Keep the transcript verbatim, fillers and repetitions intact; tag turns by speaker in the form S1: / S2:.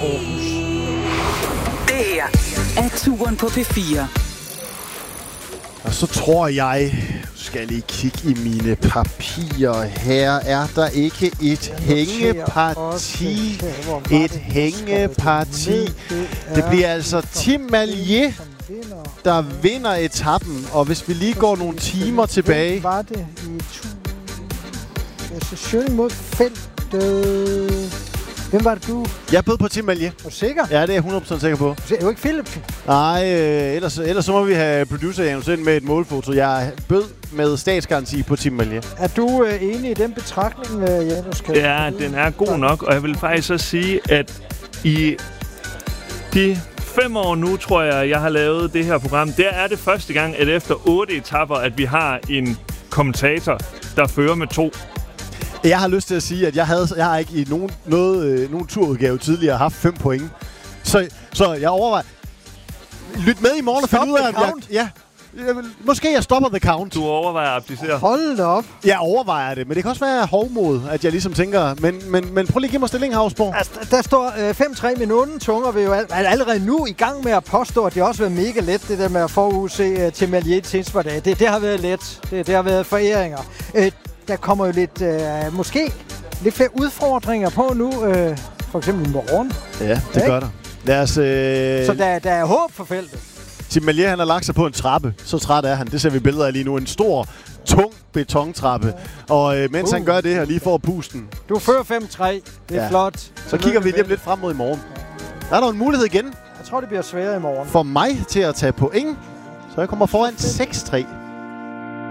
S1: Aarhus.
S2: Det her er Turen på P fire.
S3: Og så tror jeg, skal jeg lige kigge i mine papirer. Her er der ikke et hængeparti. Et hængeparti. Det bliver altså Tim Malje, der vinder etappen. Og hvis vi lige går nogle timer tilbage.
S1: Hvem var det i tu? Altså Schøling mod feltet. Hvem var det, du?
S3: Jeg bød på Tim Malje.
S1: Er du sikker?
S3: Ja, det er jeg hundrede procent sikker på.
S1: Er du ikke Philipsen?
S3: Nej, øh, ellers, ellers så må vi have producer Janus ind med et målfoto. Jeg bød med statsgaranti på Tim Malje.
S1: Er du øh, enig i den betragtning, øh, Janus?
S4: Ja, den er god nok, og jeg vil faktisk så sige, at i de fem år nu, tror jeg, jeg har lavet det her program, der er det første gang, at efter otte etapper, at vi har en kommentator, der fører med to.
S3: Jeg har lyst til at sige, at jeg havde, jeg har ikke i nogen, noget, øh, nogen turudgave tidligere haft fem point. Så, så jeg overvejer... Lyt med i morgen og find ud af, at jeg... Ja, jeg vil, måske jeg stopper the count.
S4: Du overvejer at applicere.
S1: Hold da op.
S3: Jeg overvejer det, men det kan også være hovmod, at jeg ligesom tænker... Men, men, men prøv lige at give mig stilling, Havsborg.
S1: Altså, der står øh, fem tre med onden tunger. Vi er jo al- allerede nu i gang med at påstå, at det også har været mega let, det der med at forudse uh, til Malje til Tinsberg. Det, det har været let. Det, det har været foræringer. Øh, der kommer jo lidt... Øh, måske lidt flere udfordringer på nu. Øh, for eksempel i morgen.
S3: Ja, det ja, gør der. Lad os... Øh...
S1: Så der, der er håb for feltet.
S3: Tim Malje, han har lagt sig på en trappe. Så træt er han. Det ser vi billeder af lige nu. En stor, tung betontrappe. Og øh, mens uh. han gør det her, lige får pusten.
S1: Du fører fem tre. Det er ja. flot.
S3: Så, så kigger vi lige lidt frem mod i morgen. Ja. Der er der en mulighed igen.
S1: Jeg tror, det bliver sværere i morgen.
S3: For mig til at tage point. Så jeg kommer foran seks tre.